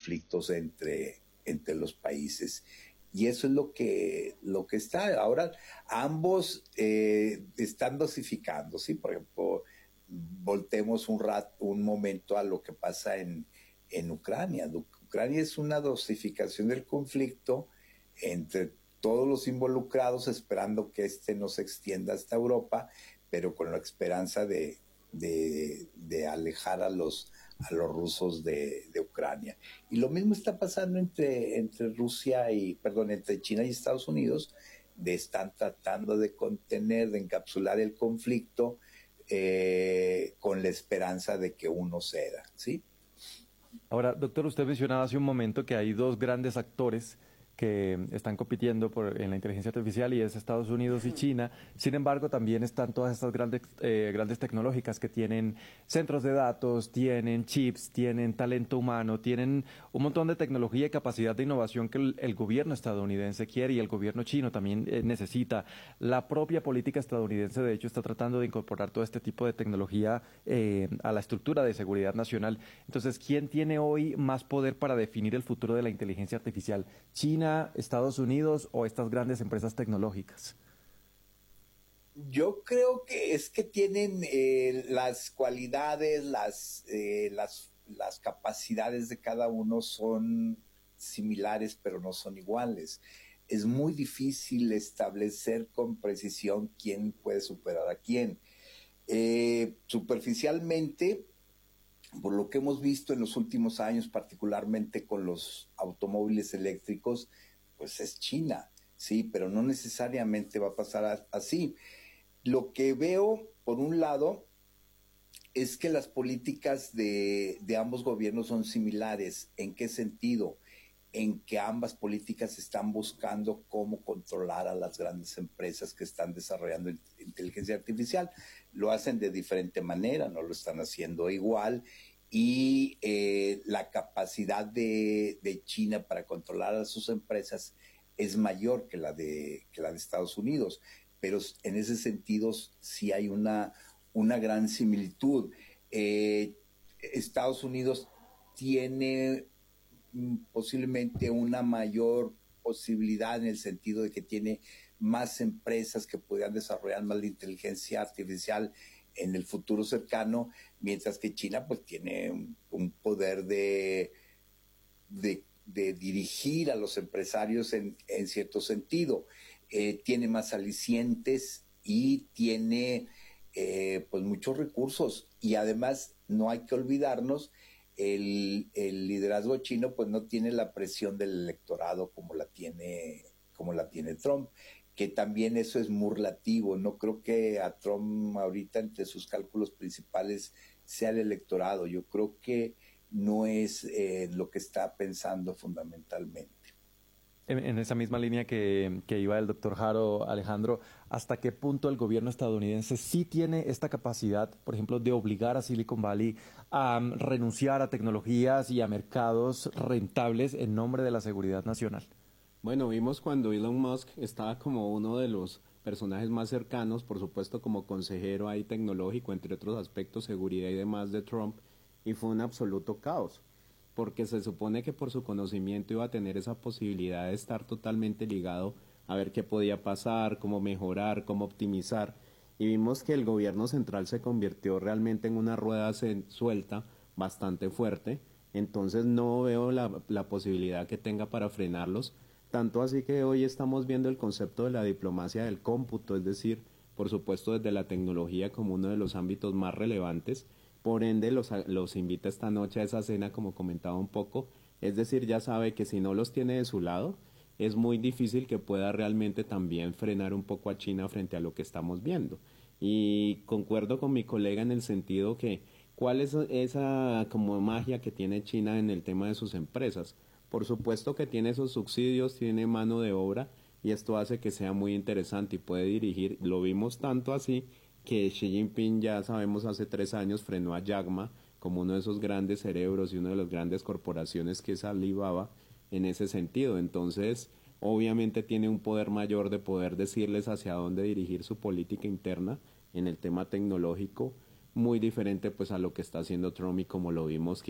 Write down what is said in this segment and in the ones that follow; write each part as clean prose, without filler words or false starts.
conflictos entre los países. Y eso es lo que está. Ahora, ambos están dosificando, ¿sí? Por ejemplo, voltemos un momento a lo que pasa en Ucrania. Ucrania es una dosificación del conflicto entre todos los involucrados, esperando que no se extienda hasta Europa, pero con la esperanza de alejar a los rusos de Ucrania. Y lo mismo está pasando entre China y Estados Unidos. Están tratando de contener, de encapsular el conflicto con la esperanza de que uno ceda, ¿sí? Ahora, doctor, usted mencionaba hace un momento que hay dos grandes actores que están compitiendo en la inteligencia artificial y es Estados Unidos y China. Sin embargo, también están todas estas grandes tecnológicas que tienen centros de datos, tienen chips, tienen talento humano, tienen un montón de tecnología y capacidad de innovación que el gobierno estadounidense quiere y el gobierno chino también necesita. La propia política estadounidense, de hecho, está tratando de incorporar todo este tipo de tecnología a la estructura de seguridad nacional. Entonces, ¿quién tiene hoy más poder para definir el futuro de la inteligencia artificial? ¿China, Estados Unidos o estas grandes empresas tecnológicas? Yo creo que es que tienen las cualidades, las capacidades de cada uno son similares, pero no son iguales. Es muy difícil establecer con precisión quién puede superar a quién. Superficialmente, por lo que hemos visto en los últimos años, particularmente con los automóviles eléctricos, pues es China, sí, pero no necesariamente va a pasar así. Lo que veo, por un lado, es que las políticas de ambos gobiernos son similares. ¿En qué sentido? En que ambas políticas están buscando cómo controlar a las grandes empresas que están desarrollando inteligencia artificial. Lo hacen de diferente manera, no lo están haciendo igual, y la capacidad de China para controlar a sus empresas es mayor que la de Estados Unidos, pero en ese sentido sí hay una gran similitud. Estados Unidos tiene posiblemente una mayor posibilidad en el sentido de que tiene más empresas que puedan desarrollar más la inteligencia artificial en el futuro cercano, mientras que China pues tiene un poder de dirigir a los empresarios en cierto sentido. Tiene más alicientes y tiene pues muchos recursos, y además no hay que olvidarnos, el liderazgo chino pues no tiene la presión del electorado como la tiene Trump, que también eso es muy relativo. No creo que a Trump ahorita entre sus cálculos principales sea el electorado. Yo creo que no es lo que está pensando fundamentalmente. En esa misma línea que iba el doctor Haro, Alejandro, ¿hasta qué punto el gobierno estadounidense sí tiene esta capacidad, por ejemplo, de obligar a Silicon Valley a renunciar a tecnologías y a mercados rentables en nombre de la seguridad nacional? Bueno, vimos cuando Elon Musk estaba como uno de los personajes más cercanos, por supuesto como consejero ahí tecnológico, entre otros aspectos, seguridad y demás de Trump, y fue un absoluto caos, porque se supone que por su conocimiento iba a tener esa posibilidad de estar totalmente ligado a ver qué podía pasar, cómo mejorar, cómo optimizar, y vimos que el gobierno central se convirtió realmente en una rueda suelta bastante fuerte. Entonces no veo la posibilidad que tenga para frenarlos, tanto así que hoy estamos viendo el concepto de la diplomacia del cómputo, es decir, por supuesto desde la tecnología como uno de los ámbitos más relevantes. Por ende los invita esta noche a esa cena, como comentaba un poco, es decir, ya sabe que si no los tiene de su lado, es muy difícil que pueda realmente también frenar un poco a China frente a lo que estamos viendo. Y concuerdo con mi colega en el sentido que ¿cuál es esa como magia que tiene China en el tema de sus empresas? Por supuesto que tiene esos subsidios, tiene mano de obra, y esto hace que sea muy interesante y puede dirigir. Lo vimos tanto así que Xi Jinping, ya sabemos, hace 3 años frenó a Jack Ma como uno de esos grandes cerebros y una de las grandes corporaciones que es Alibaba en ese sentido. Entonces, obviamente tiene un poder mayor de poder decirles hacia dónde dirigir su política interna en el tema tecnológico, muy diferente pues a lo que está haciendo Trump, y como lo vimos que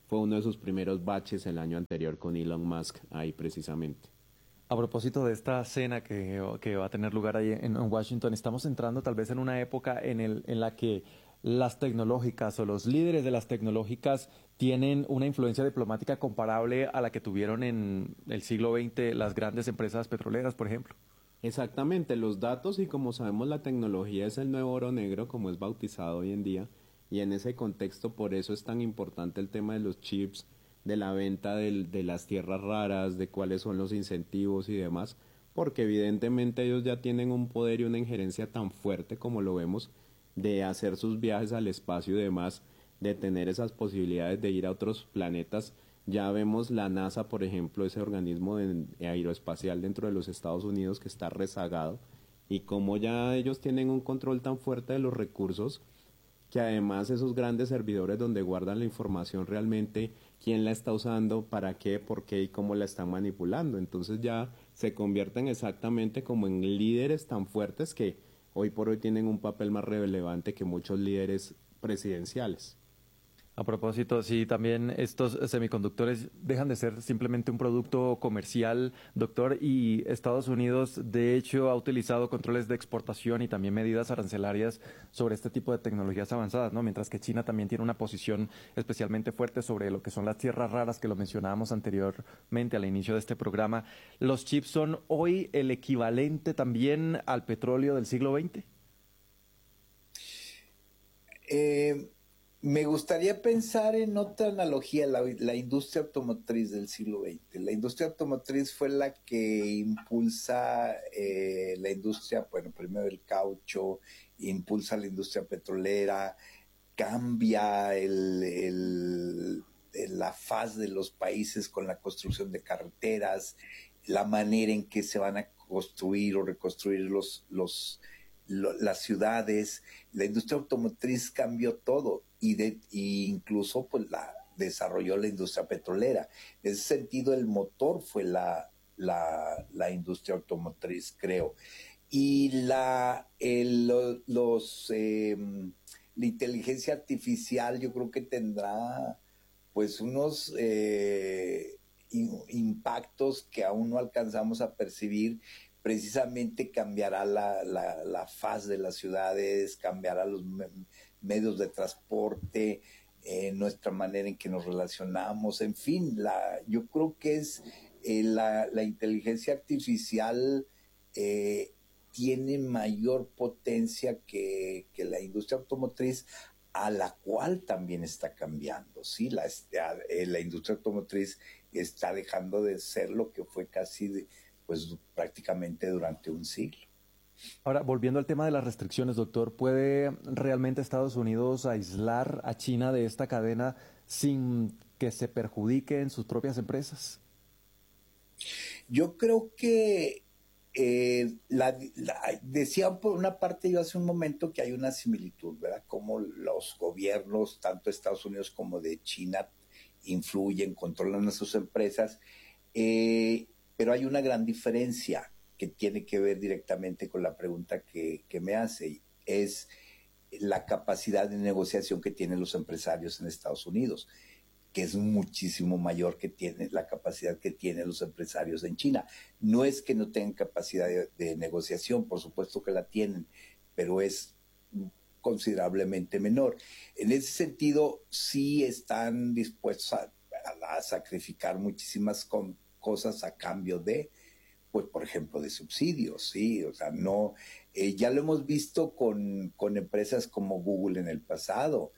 fue uno de sus primeros baches el año anterior con Elon Musk ahí precisamente. A propósito de esta cena que va a tener lugar ahí en Washington, estamos entrando tal vez en una época en la que las tecnológicas o los líderes de las tecnológicas tienen una influencia diplomática comparable a la que tuvieron en el siglo XX las grandes empresas petroleras, por ejemplo. Exactamente, los datos y como sabemos la tecnología es el nuevo oro negro, como es bautizado hoy en día, y en ese contexto por eso es tan importante el tema de los chips, de la venta de las tierras raras, de cuáles son los incentivos y demás, porque evidentemente ellos ya tienen un poder y una injerencia tan fuerte como lo vemos, de hacer sus viajes al espacio y demás, de tener esas posibilidades de ir a otros planetas. Ya vemos la NASA, por ejemplo, ese organismo aeroespacial dentro de los Estados Unidos que está rezagado y como ya ellos tienen un control tan fuerte de los recursos que además esos grandes servidores donde guardan la información realmente, quién la está usando, para qué, por qué y cómo la están manipulando. Entonces ya se convierten exactamente como en líderes tan fuertes que hoy por hoy tienen un papel más relevante que muchos líderes presidenciales. A propósito, sí, también estos semiconductores dejan de ser simplemente un producto comercial, doctor, y Estados Unidos, de hecho, ha utilizado controles de exportación y también medidas arancelarias sobre este tipo de tecnologías avanzadas, ¿no? Mientras que China también tiene una posición especialmente fuerte sobre lo que son las tierras raras, que lo mencionábamos anteriormente al inicio de este programa. ¿Los chips son hoy el equivalente también al petróleo del siglo XX? Me gustaría pensar en otra analogía, la industria automotriz del siglo XX. La industria automotriz fue la que impulsa la industria, bueno, primero el caucho, impulsa la industria petrolera, cambia la faz de los países con la construcción de carreteras, la manera en que se van a construir o reconstruir las ciudades. La industria automotriz cambió todo y incluso pues desarrolló la industria petrolera. En ese sentido, el motor fue la industria automotriz, creo. Y la inteligencia artificial yo creo que tendrá pues unos impactos que aún no alcanzamos a percibir. Precisamente cambiará la faz de las ciudades, cambiará los medios de transporte, nuestra manera en que nos relacionamos, en fin, yo creo que es la inteligencia artificial tiene mayor potencia que la industria automotriz, a la cual también está cambiando, ¿sí? La industria automotriz está dejando de ser lo que fue pues prácticamente durante un siglo. Ahora, volviendo al tema de las restricciones, doctor, ¿puede realmente Estados Unidos aislar a China de esta cadena sin que se perjudiquen sus propias empresas? Yo creo que decía por una parte yo hace un momento que hay una similitud, ¿verdad? Como los gobiernos, tanto de Estados Unidos como de China, influyen, controlan a sus empresas, pero hay una gran diferencia que tiene que ver directamente con la pregunta que me hace, es la capacidad de negociación que tienen los empresarios en Estados Unidos, que es muchísimo mayor que tiene la capacidad que tienen los empresarios en China. No es que no tengan capacidad de negociación, por supuesto que la tienen, pero es considerablemente menor. En ese sentido, sí están dispuestos a sacrificar muchísimas cosas a cambio de, pues, por ejemplo, de subsidios, ¿sí? O sea, no, ya lo hemos visto con empresas como Google en el pasado.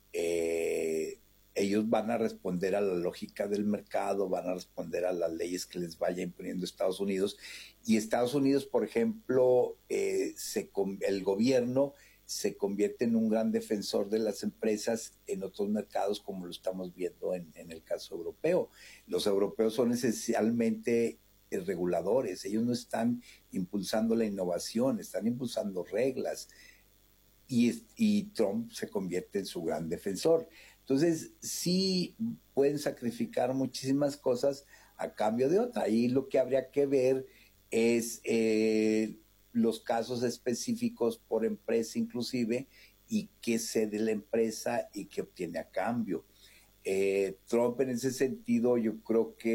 Ellos van a responder a la lógica del mercado, van a responder a las leyes que les vaya imponiendo Estados Unidos. Y Estados Unidos, por ejemplo, el gobierno se convierte en un gran defensor de las empresas en otros mercados, como lo estamos viendo en el caso europeo. Los europeos son esencialmente reguladores, ellos no están impulsando la innovación, están impulsando reglas, y Trump se convierte en su gran defensor. Entonces, sí pueden sacrificar muchísimas cosas a cambio de otra. Ahí lo que habría que ver es los casos específicos por empresa inclusive, y qué cede la empresa y qué obtiene a cambio. Trump en ese sentido yo creo que